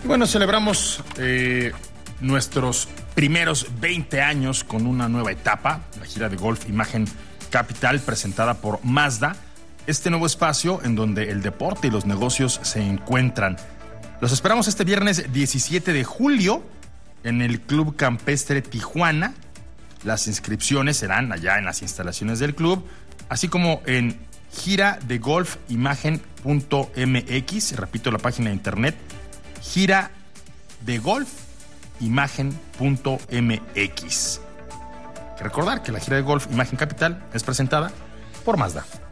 Bueno, celebramos nuestros primeros 20 años con una nueva etapa, la gira de golf Imagen Capital, presentada por Mazda. Este nuevo espacio en donde el deporte y los negocios se encuentran. Los esperamos este viernes 17 de julio en el Club Campestre Tijuana. Las inscripciones serán allá en las instalaciones del club, así como en giradegolfimagen.mx. Repito la página de internet, giradegolfimagen.mx. Recordar que la gira de golf Imagen Capital es presentada por Mazda.